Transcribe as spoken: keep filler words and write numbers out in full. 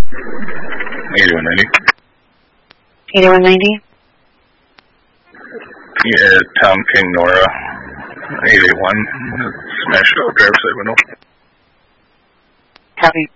eighty-one ninety. eighty-one ninety? Yeah, Tom King Nora. eight eight one. Smashed out driver's side window. Copy.